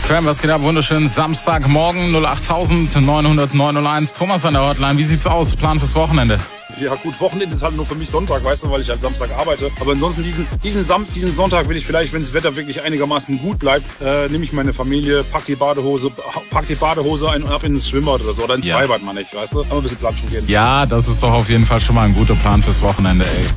Fam, was geht ab? Wunderschönen Samstagmorgen, 08000 900 901. Thomas an der Hotline. Wie sieht's aus? Plan fürs Wochenende? Ja gut, Wochenende ist halt nur für mich Sonntag, weißt du, weil ich halt Samstag arbeite. Aber ansonsten diesen Sonntag will ich vielleicht, wenn das Wetter wirklich einigermaßen gut bleibt, nehme ich meine Familie, pack die Badehose ein und ab ins Schwimmbad oder so. Oder ins Freibad, meine ich, weißt du. Aber ein bisschen platschen gehen. Ja, das ist doch auf jeden Fall schon mal ein guter Plan fürs Wochenende, ey.